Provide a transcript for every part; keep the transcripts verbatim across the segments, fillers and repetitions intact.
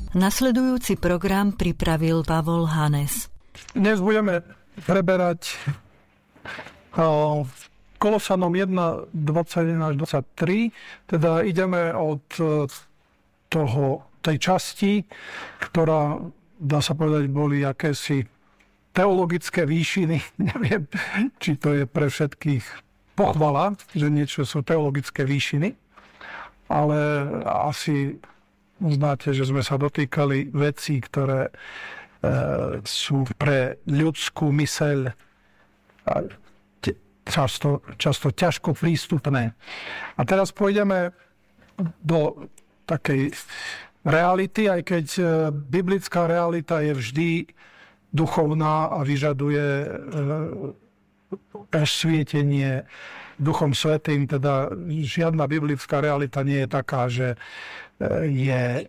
Nasledujúci program pripravil Pavol Hanes. Dnes budeme preberať uh, Kolosanom jeden, dvadsaťjeden až dvadsaťtri. Teda ideme od uh, toho, tej časti, ktorá, dá sa povedať, boli akési teologické výšiny. Neviem, či to je pre všetkých pochvala, že niečo sú teologické výšiny, ale asi uznáte, že sme sa dotýkali vecí, ktoré e, sú pre ľudskú myseľ často, často ťažko prístupné. A teraz pôjdeme do takej reality, aj keď biblická realita je vždy duchovná a vyžaduje e, presvietenie Duchom Svätým, teda žiadna biblická realita nie je taká, že je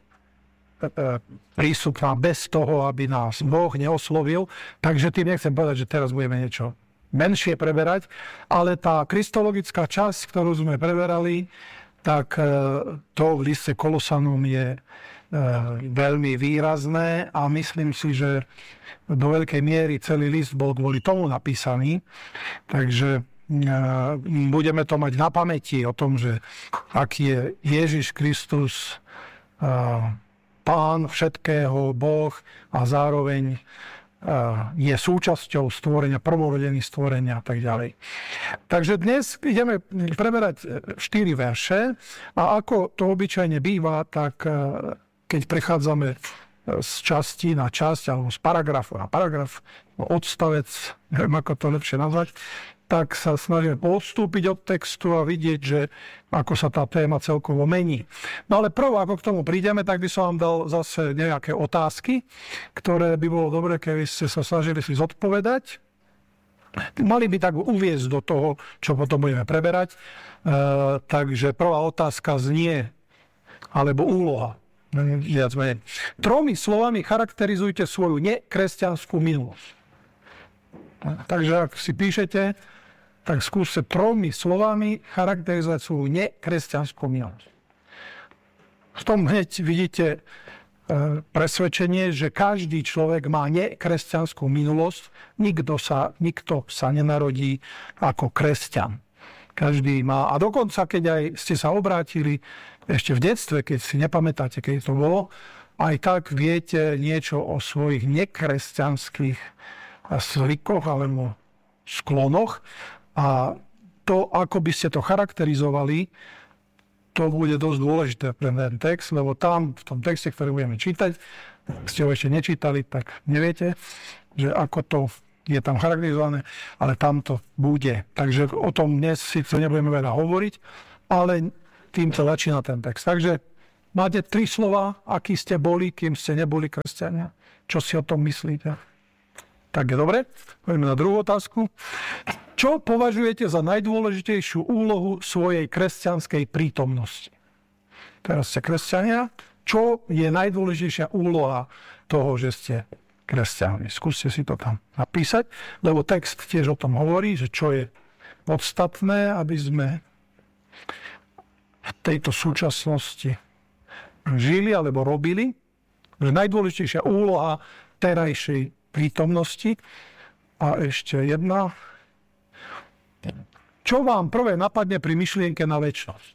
prístupná bez toho, aby nás Boh neoslovil. Takže tým nechcem povedať, že teraz budeme niečo menšie preberať, ale tá kristologická časť, ktorú sme preberali, tak to v liste Kolosanom je veľmi výrazné a myslím si, že do veľkej miery celý list bol kvôli tomu napísaný. Takže budeme to mať na pamäti o tom, že aký je Ježiš Kristus, Pán všetkého, Boh a zároveň je súčasťou stvorenia, prvorodený stvorenia a tak ďalej. Takže dnes ideme preberať štyri verše a ako to obyčajne býva, tak keď prechádzame z časti na časť alebo z paragrafu na paragraf, odstavec, neviem ako to lepšie nazvať, tak sa snažíme odstúpiť od textu a vidieť, že ako sa tá téma celkovo mení. No ale prv, ako k tomu prídeme, tak by som vám dal zase nejaké otázky, ktoré by bolo dobre, keby ste sa snažili si zodpovedať. Mali by tak uviesť do toho, čo potom budeme preberať. E, takže prvá otázka znie, alebo úloha. Viac menej. Tromi slovami charakterizujte svoju nekresťanskú minulosť. Takže ak si píšete, tak skúste tromi slovami charakterizovať svoju nekresťanskú minulosť. V tom hneď vidíte e, presvedčenie, že každý človek má nekresťanskú minulosť. Nikto sa, nikto sa nenarodí ako kresťan. Každý má. A dokonca, keď aj ste sa obrátili ešte v detstve, keď si nepamätáte, keď to bolo, aj tak viete niečo o svojich nekresťanských zvykoch alebo sklonoch. A to, ako by ste to charakterizovali, to bude dosť dôležité pre ten text, lebo tam, v tom texte, ktorý budeme čítať, ak ste ho ešte nečítali, tak neviete, že ako to je tam charakterizované, ale tam to bude. Takže o tom dnes síce nebudeme veľa hovoriť, ale týmto začína ten text. Takže máte tri slova, akí ste boli, kým ste neboli kresťania. Čo si o tom myslíte? Tak je dobre. Poďme na druhú otázku. Čo považujete za najdôležitejšiu úlohu svojej kresťanskej prítomnosti? Teraz ste kresťania. Čo je najdôležitejšia úloha toho, že ste kresťania? Skúste si to tam napísať, lebo text tiež o tom hovorí, že čo je podstatné, aby sme v tejto súčasnosti žili alebo robili. Že najdôležitejšia úloha terajšej prítomnosti. A ešte jedna. Čo vám prvé napadne pri myšlienke na večnosť?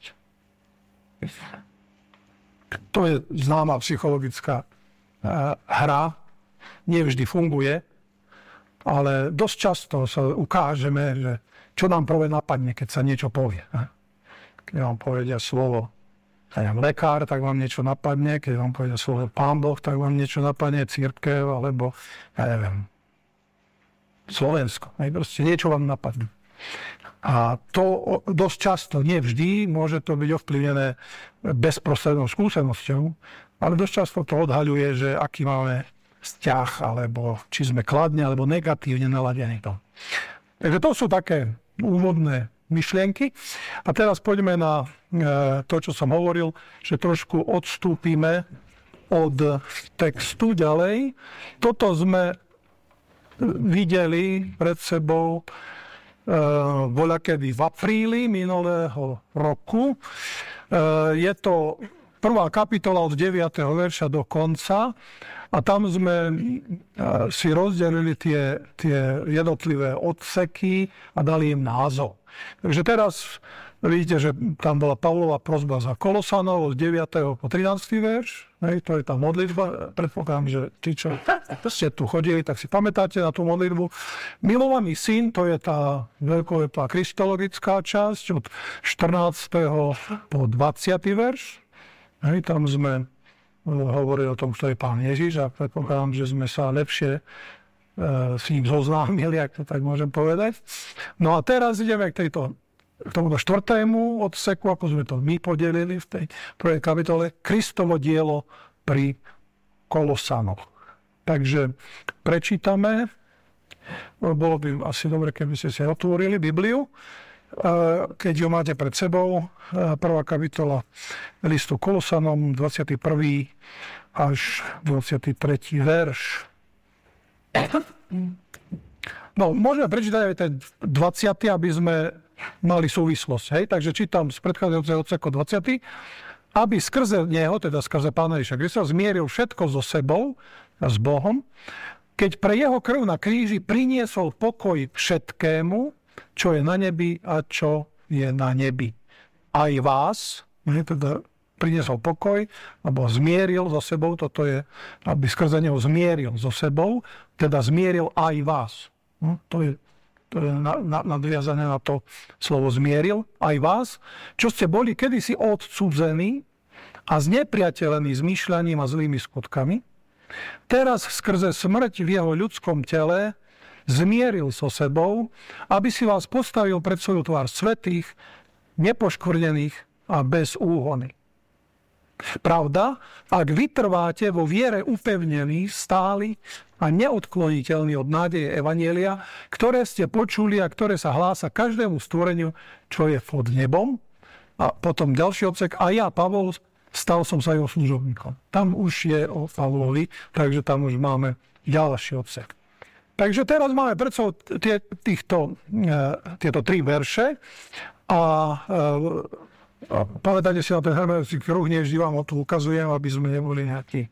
To je známa psychologická hra. Nevždy funguje, ale dosť často sa ukážeme, že čo nám prvé napadne, keď sa niečo povie. Keď vám povedia slovo lekár, tak vám niečo napadne, keď vám povedia slovo Pán Boh, tak vám niečo napadne, cirkev, alebo, ja neviem, Slovensko. Aj proste niečo vám napadne. A to dosť často, nie vždy, môže to byť ovplyvnené bezprostrednou skúsenosťou, ale dosť často to odhaľuje, že aký máme vzťah, alebo či sme kladne, alebo negatívne naladení. Takže to sú také úvodné myšlienky. A teraz poďme na to, čo som hovoril, že trošku odstúpime od textu ďalej. Toto sme videli pred sebou voľakedy v apríli minulého roku. Je to prvá kapitola od deviateho verša do konca a tam sme si rozdelili tie, tie jednotlivé odseky a dali im názov. Takže teraz vidíte, že tam bola Pavlova prosba za Kolosanov od deviateho po trinásty verš. Hej, to je tá modlitba. Predpokladám, že tí, čo ste tu chodili, tak si pamätáte na tú modlitbu. Milovaný syn, to je tá veľkolepá kristologická časť od štrnásteho po dvadsiaty verš. Hej, tam sme hovorili o tom, kto je Pán Ježiš a predpokladám, že sme sa lepšie e, s ním zoznámili, ak to tak môžem povedať. No a teraz ideme k tejto k tomuto štvrtému odseku, ako sme to my podelili v tej prvej kapitole, Kristovo dielo pri Kolosanoch. Takže prečítame, bolo by asi dobre, keby ste si otvorili Bibliu, keď ju máte pred sebou, prvá kapitola listu Kolosanom, dvadsiaty prvý až dvadsiaty tretí verš. No, môžeme prečítať aj ten dvadsiaty, aby sme mali súvislosť. Hej? Takže čítam z predchádzajúceho odseku dvadsiaty aby skrze neho, teda skrze Pána Ježiša Krista, zmieril všetko so sebou a s Bohom, keď pre jeho krv na kríži priniesol pokoj všetkému, čo je na nebi a čo je na nebi. Aj vás, teda priniesol pokoj, alebo zmieril so sebou, toto je, aby skrze neho zmieril so sebou, teda zmieril aj vás. No, to je, to je na, na, nadviazané na to slovo zmieril, aj vás, čo ste boli kedysi odcudzení a znepriateľení zmýšľaním a zlými skutkami, teraz skrze smrť v jeho ľudskom tele zmieril so sebou, aby si vás postavil pred svoju tvár svätých, nepoškvrnených a bez úhony. Pravda, ak vytrváte vo viere upevnení, stáli a neodkloniteľní od nádeje evanjelia, ktoré ste počuli a ktoré sa hlása každému stvoreniu, čo je pod nebom. A potom ďalší odsek, a ja, Pavol, stal som sa jeho služobníkom. Tam už je o Pavlovi, takže tam už máme ďalší odsek. Takže teraz máme pred sebou tie, týchto, tieto tri verše a, a pamätáte si na ten hermeneutický kruh, nie vždy vám ho tu ukazujem, aby sme neboli nejakí.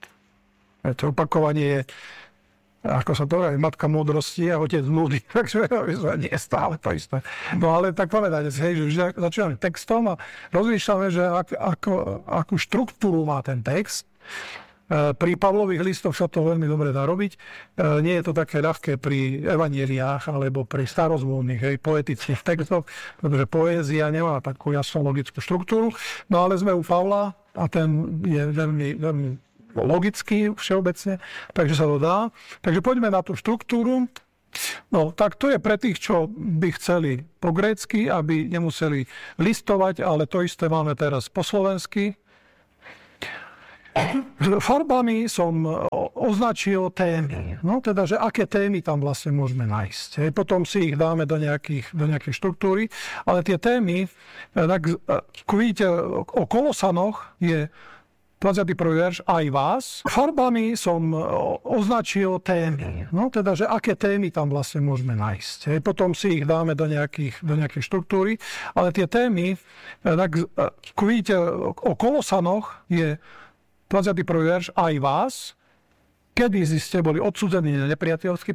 To opakovanie je, ako sa to hovorí, matka múdrosti a otec nudy, takže nie je stále to isté. No ale tak pamätáte si, hej, že vždy začíname textom a rozmýšľame, že ak, ako, akú štruktúru má ten text. Pri Pavlových listoch sa to veľmi dobre dá robiť. Nie je to také ľahké pri evanjeliách alebo pri starozmluvných, hej, poetických textoch, pretože poézia nemá takú jasnú logickú štruktúru. No ale sme u Pavla a ten je veľmi, veľmi logický všeobecne, takže sa to dá. Takže poďme na tú štruktúru. No, tak to je pre tých, čo by chceli po grécky, aby nemuseli listovať, ale to isté máme teraz po slovensky. Farbami som označil témy. No teda, že aké témy tam vlastne môžeme nájsť. Potom si ich dáme do, nejakých, do nejakej štruktúry. Ale tie témy, tak ako vidíte, o Kolosanoch je dvadsiaty prvý verš, aj vás. Farbami som označil témy. No teda, že aké témy tam vlastne môžeme nájsť. Potom si ich dáme do, nejakých, do nejakej štruktúry. Ale tie témy, tak ako vidíte, o Kolosanoch je dvadsiaty prvý verš, aj vás, kedy ste boli odsudzení nepriateľsky,